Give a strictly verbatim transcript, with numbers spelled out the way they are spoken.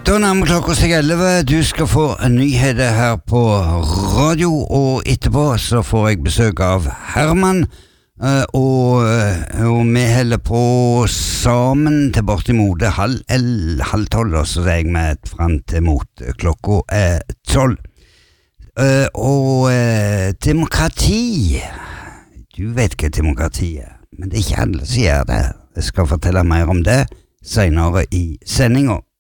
Da nærmer klokka seg elleve. Du skal få nyheter her på radio, og etterpå så får jeg besøk av Herman, og, og vi heller på sammen til bortimot halv, halv tolv, og så er jeg med frem til mot klokka er tolv. Og demokrati, du vet hva demokrati er, men det er ikke alle som gjør det. Jeg skal fortelle mer om det senere i sendingen.